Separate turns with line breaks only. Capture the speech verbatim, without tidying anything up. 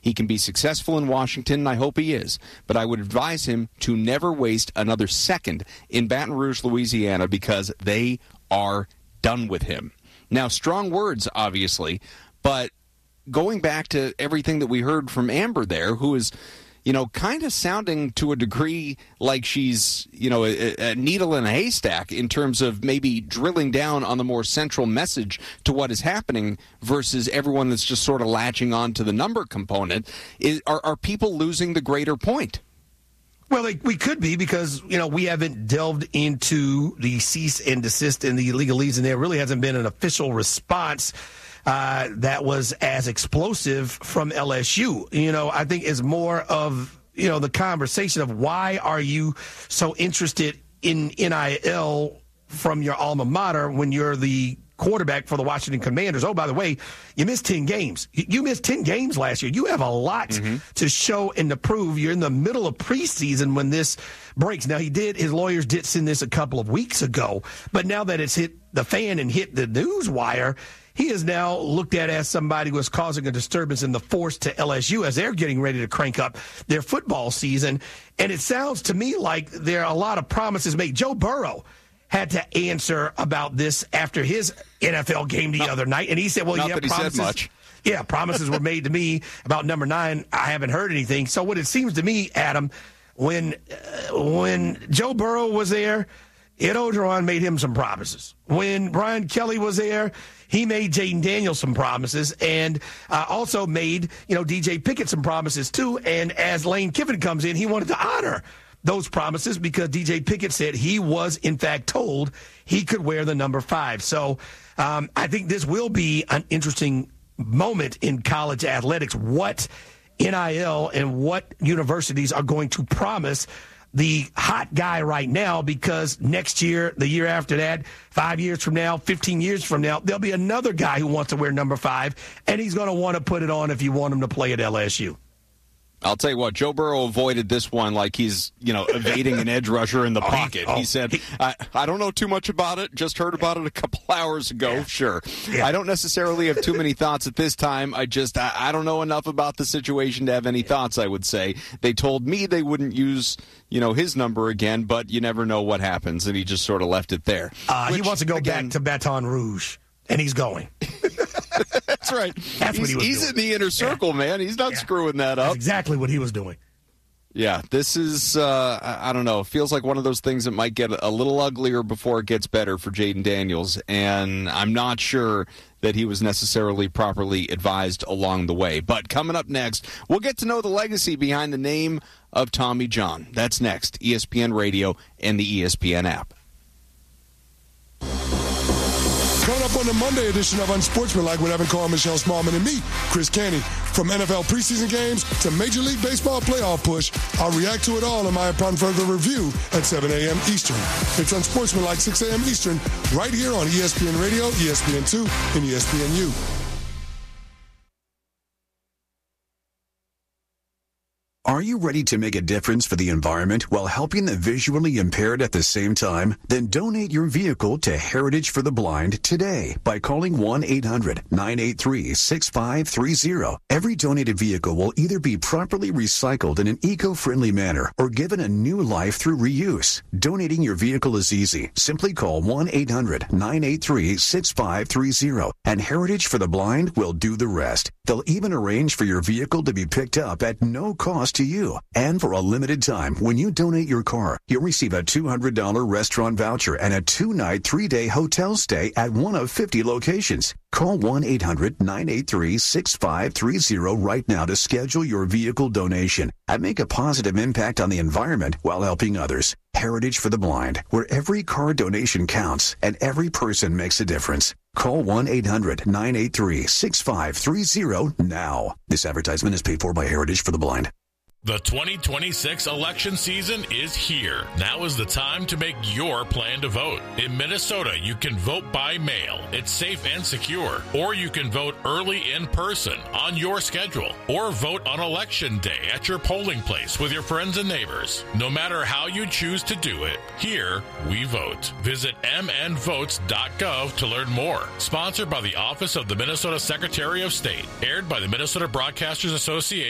He can be successful in Washington, and I hope he is. But I would advise him to never waste another second in Baton Rouge, Louisiana, because they are done with him. Now, strong words, obviously, but going back to everything that we heard from Amber there, who is, you know, kind of sounding to a degree like she's, you know, a, a needle in a haystack in terms of maybe drilling down on the more central message to what is happening versus everyone that's just sort of latching on to the number component. Is, are, are people losing the greater point?
Well, like, we could be because, you know, we haven't delved into the cease and desist in the legalese, and there really hasn't been an official response uh, that was as explosive from L S U. You know, I think it's more of, you know, the conversation of why are you so interested in N I L from your alma mater when you're the quarterback for the Washington Commanders. Oh, by the way, you missed ten games. You missed ten games last year. You have a lot mm-hmm. to show and to prove. You're in the middle of preseason when this breaks. Now, he did, his lawyers did send this a couple of weeks ago, but now that it's hit the fan and hit the news wire, he is now looked at as somebody who is causing a disturbance in the force to L S U as they're getting ready to crank up their football season. And it sounds to me like there are a lot of promises made. Joe Burrow had to answer about this after his N F L game the not, other night, and he said, well,
not
yeah,
that he
promises,
said much.
yeah, promises were made to me about number nine. I haven't heard anything. So what it seems to me, Adam, when uh, when Joe Burrow was there, Ed Orgeron made him some promises. When Brian Kelly was there, he made Jaden Daniels some promises, and uh, also made, you know, D J Pickett some promises too. And as Lane Kiffin comes in, he wanted to honor those promises because D J Pickett said he was, in fact, told he could wear the number five. So um, I think this will be an interesting moment in college athletics, what N I L and what universities are going to promise the hot guy right now, because next year, the year after that, five years from now, fifteen years from now, there'll be another guy who wants to wear number five, and he's going to want to put it on if you want him to play at L S U.
I'll tell you what, Joe Burrow avoided this one like he's, you know, evading an edge rusher in the
oh,
pocket. He, oh, he said, he, I, I don't know too much about it, just heard about it a couple hours ago, yeah. sure. Yeah. I don't necessarily have too many thoughts at this time. I just, I, I don't know enough about the situation to have any thoughts, I would say. They told me they wouldn't use, you know, his number again, but you never know what happens, and he just sort of left it there.
Uh,
Which,
he wants to go
again,
back to Baton Rouge, and he's going.
That's right.
That's
he's,
what he was
he's
doing.
in the inner circle, yeah. man. He's not
yeah.
screwing that up.
That's exactly what he was doing.
Yeah, this is, uh, I don't know, it feels like one of those things that might get a little uglier before it gets better for Jaden Daniels, and I'm not sure that he was necessarily properly advised along the way. But coming up next, we'll get to know the legacy behind the name of Tommy John. That's next, E S P N Radio and the E S P N app.
Coming up on the Monday edition of Unsportsmanlike with Evan Carr, Michelle Smallman, and me, Chris Canty. From N F L preseason games to Major League Baseball playoff push, I'll react to it all in my upon further review at seven a.m. Eastern. It's Unsportsmanlike, six a.m. Eastern, right here on E S P N Radio, E S P N two, and E S P N U.
Are you ready to make a difference for the environment while helping the visually impaired at the same time? Then donate your vehicle to Heritage for the Blind today by calling one eight hundred nine eight three six five three zero. Every donated vehicle will either be properly recycled in an eco-friendly manner or given a new life through reuse. Donating your vehicle is easy. Simply call one eight hundred nine eight three six five three zero and Heritage for the Blind will do the rest. They'll even arrange for your vehicle to be picked up at no cost to you. And for a limited time, when you donate your car, you'll receive a two hundred dollars restaurant voucher and a two-night, three-day hotel stay at one of fifty locations. Call one eight hundred nine eight three six five three zero right now to schedule your vehicle donation and make a positive impact on the environment while helping others. Heritage for the Blind, where every car donation counts and every person makes a difference. Call one eight hundred nine eight three six five three zero now. This advertisement is paid for by Heritage for the Blind.
The twenty twenty-six election season is here. Now is the time to make your plan to vote. In Minnesota, you can vote by mail. It's safe and secure. Or you can vote early in person on your schedule. Or vote on election day at your polling place with your friends and neighbors. No matter how you choose to do it, here we vote. Visit m n votes dot gov to learn more. Sponsored by the Office of the Minnesota Secretary of State. Aired by the Minnesota Broadcasters Association.